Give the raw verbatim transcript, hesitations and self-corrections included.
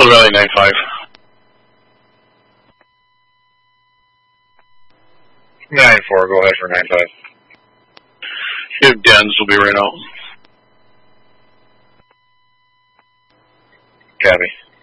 Apple Valley nine five. nine four, go ahead for nine five. If Dens will be right out. Copy.